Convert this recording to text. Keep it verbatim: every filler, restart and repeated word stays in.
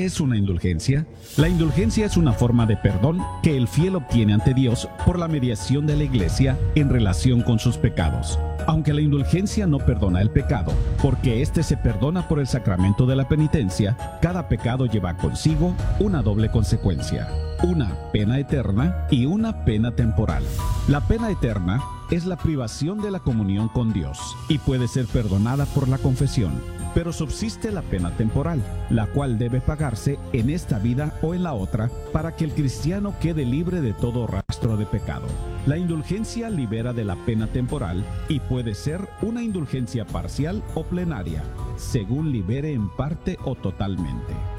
es una indulgencia? La indulgencia es una forma de perdón que el fiel obtiene ante Dios por la mediación de la Iglesia en relación con sus pecados. Aunque la indulgencia no perdona el pecado, porque éste se perdona por el sacramento de la penitencia, cada pecado lleva consigo una doble consecuencia: una pena eterna y una pena temporal. La pena eterna es la privación de la comunión con Dios y puede ser perdonada por la confesión. Pero subsiste la pena temporal, la cual debe pagarse en esta vida o en la otra para que el cristiano quede libre de todo rastro de pecado. La indulgencia libera de la pena temporal y puede ser una indulgencia parcial o plenaria, según libere en parte o totalmente.